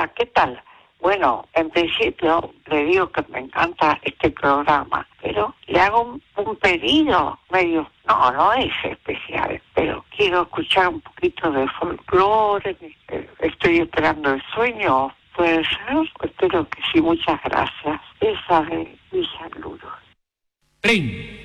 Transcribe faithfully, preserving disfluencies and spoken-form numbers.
Hola, ¿qué tal? Bueno, en principio le digo que me encanta este programa, pero le hago un, un pedido medio, no, no es especial, pero quiero escuchar un poquito de folclore, eh, estoy esperando el sueño, ¿puede ser? Espero que sí, muchas gracias. Esa de Villa Luro. Trin.